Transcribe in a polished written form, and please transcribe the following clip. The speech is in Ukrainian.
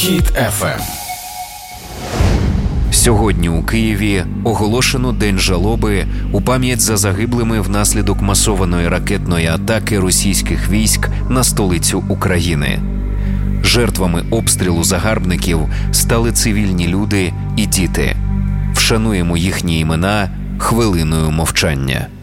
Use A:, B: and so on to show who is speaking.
A: Хіт FM.
B: Сьогодні у Києві оголошено День жалоби у пам'ять за загиблими внаслідок масованої ракетної атаки російських військ на столицю України. Жертвами обстрілу загарбників стали цивільні люди і діти. Вшануємо їхні імена хвилиною мовчання.